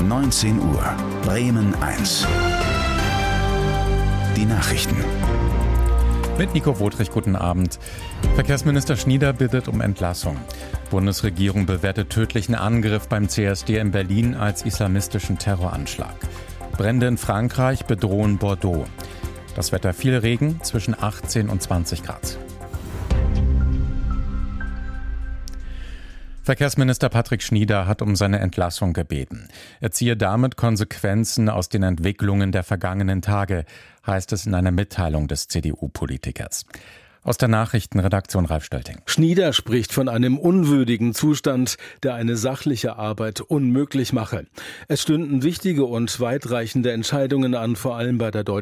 19 Uhr, Bremen 1. Die Nachrichten. Mit Nico Wotrich, guten Abend. Verkehrsminister Schnieder bittet um Entlassung. Bundesregierung bewertet tödlichen Angriff beim CSD in Berlin als islamistischen Terroranschlag. Brände in Frankreich bedrohen Bordeaux. Das Wetter: viel Regen, zwischen 18 und 20 Grad. Verkehrsminister Patrick Schnieder hat um seine Entlassung gebeten. Er ziehe damit Konsequenzen aus den Entwicklungen der vergangenen Tage, heißt es in einer Mitteilung des CDU-Politikers. Aus der Nachrichtenredaktion Ralf Stölting. Schnieder spricht von einem unwürdigen Zustand, der eine sachliche Arbeit unmöglich mache. Es stünden wichtige und weitreichende Entscheidungen an, vor allem bei der